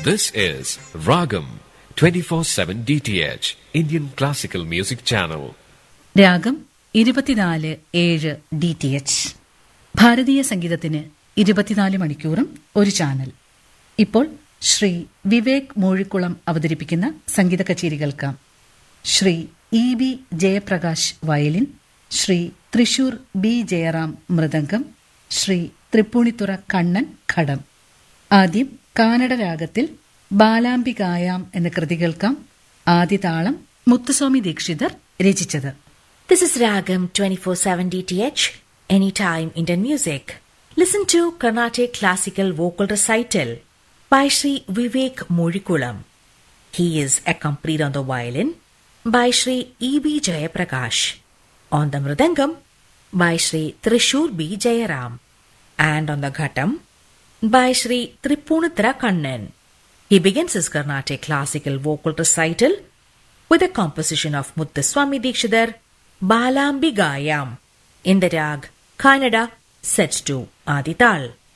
This is Ragam 24/7 DTH Indian Classical Music Channel. രാഗം 24/7 DTH. ഭാരതീയ സംഗീതത്തിന് 24 മണിക്കൂറും ഒരു ചാനൽ. ഇപ്പോൾ ശ്രീ വിവേക് മൂഴിക്കുളം അവതരിപ്പിക്കുന്ന സംഗീത കച്ചേരി കേൾക്കാം. Shri EB. Jayaprakash violin, Shri Thrissur B. Jayaram mridangam, Shri Tripunithura Kannan ഘടം. ആദ്യം കാനഡ രാഗത്തിൽ ബാലാംബികായാം എന്ന കൃതി കേൾക്കാം. ആദിതാളം മുത്തുസ്വാമി ദീക്ഷിതർ രചിച്ചത്. This is Ragam 24/7 DTH, Anytime Indian Music. Listen to Carnatic Classical Vocal Recital by Sri Vivek Murikulam. He is accompanied on the violin by Sri E.B. Jayaprakash, on the mridangam by Sri Trishur B. Jayaram, and on the ghatam by Sri Tripunithra Kannan. He begins his Carnatic Classical Vocal Recital with a composition of Muthuswami Dikshidhar, Balambigayam, in the rag Kannada, set to Adital.